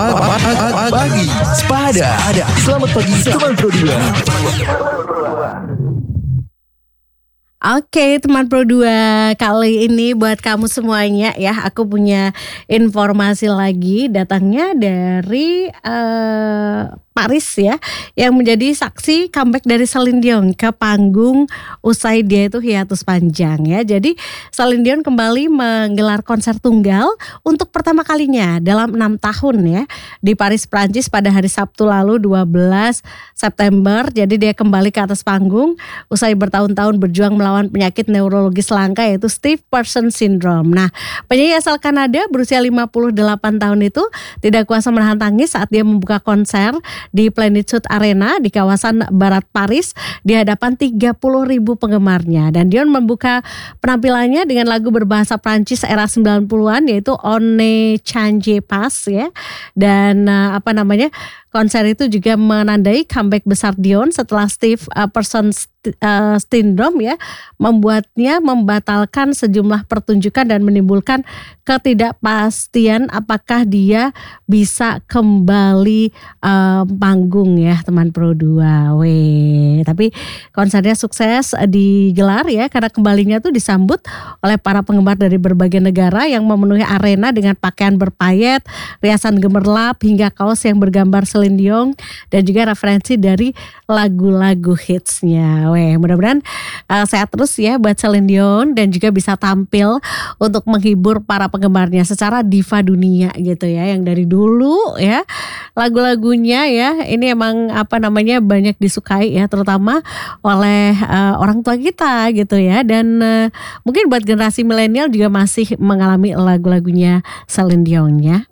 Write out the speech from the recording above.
Pagi Sepada. Selamat pagi teman Pro 2. Oke teman Pro 2, kali ini buat kamu semuanya ya, aku punya informasi lagi datangnya dari Paris ya, yang menjadi saksi comeback dari Celine Dion ke panggung usai dia itu hiatus panjang ya. Jadi Celine Dion kembali menggelar konser tunggal untuk pertama kalinya dalam 6 tahun ya di Paris, Prancis pada hari Sabtu lalu 12 September. Jadi dia kembali ke atas panggung usai bertahun-tahun berjuang melawan penyakit neurologis langka yaitu Stiff Person Syndrome. Nah, penyanyi asal Kanada berusia 58 tahun itu tidak kuasa menahan tangis saat dia membuka konser di Plenitude Arena di kawasan barat Paris di hadapan 30.000 penggemarnya. Dan Dion membuka penampilannya dengan lagu berbahasa Prancis era 90-an yaitu On ne change pas ya. Dan konser itu juga menandai comeback besar Dion setelah Stiff Person Syndrome ya membuatnya membatalkan sejumlah pertunjukan dan menimbulkan ketidakpastian apakah dia bisa kembali panggung ya teman Pro 2. Tapi konsernya sukses digelar ya karena kembalinya tuh disambut oleh para penggemar dari berbagai negara yang memenuhi arena dengan pakaian berpayet, riasan gemerlap hingga kaos yang bergambar Celine Dion dan juga referensi dari lagu-lagu hitsnya. Mudah-mudahan sehat terus ya buat Celine Dion dan juga bisa tampil untuk menghibur para penggemarnya secara diva dunia gitu ya, yang dari dulu ya lagu-lagunya ya ini emang banyak disukai ya terutama oleh orang tua kita gitu ya, dan mungkin buat generasi milenial juga masih mengalami lagu-lagunya Celine Dion ya.